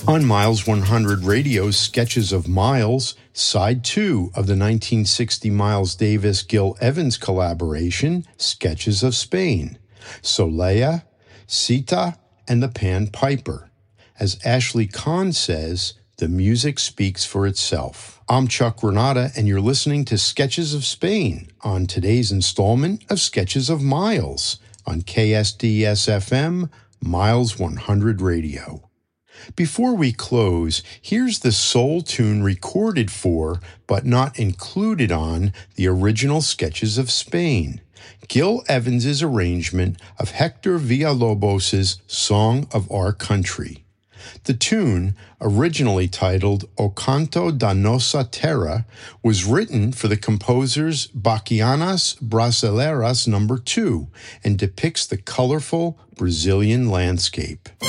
On Miles 100 Radio's Sketches of Miles, Side 2 of the 1960 Miles Davis-Gil Evans collaboration, Sketches of Spain, Soleá, Sita, and the Pan Piper. As Ashley Kahn says, the music speaks for itself. I'm Chuck Renata, and you're listening to Sketches of Spain on today's installment of Sketches of Miles on KSDS-FM, Miles 100 Radio. Before we close, here's the soul tune recorded for, but not included on, the original Sketches of Spain, Gil Evans' arrangement of Hector Villalobos' Song of Our Country. The tune, originally titled O Canto da Nossa Terra, was written for the composer's Bachianas Brasileiras No. 2 and depicts the colorful Brazilian landscape.